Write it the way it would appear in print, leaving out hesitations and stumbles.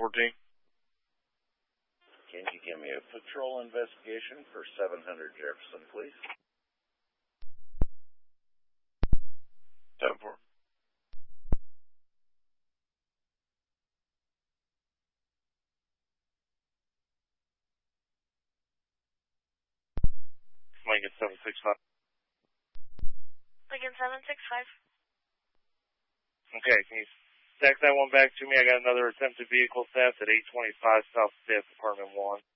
1014. Can you give me a patrol investigation for 700 Jefferson, please? 10-4. Lincoln 765. Lincoln 765. Okay, can you stack that one back to me? I got another attempted vehicle theft at 825 South 5th, Apartment 1.